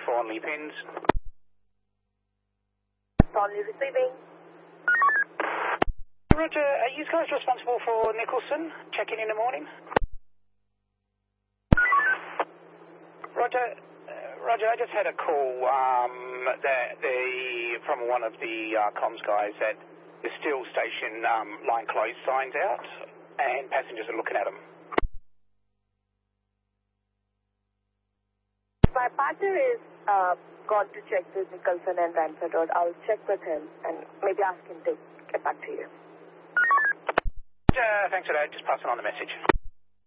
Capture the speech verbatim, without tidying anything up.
Thornley pins. Thornley receiving. Roger, are you guys responsible for Nicholson? Checking in the morning? Roger, uh, Roger, I just had a call um, that the, from one of the uh, comms guys that the Steel Station um, line closed signs out and passengers are looking at them. My partner is uh, gone to check with Nicholson and Ranford Road. I'll check with him and maybe ask him to get back to you. Uh, thanks for that. Just passing on the message.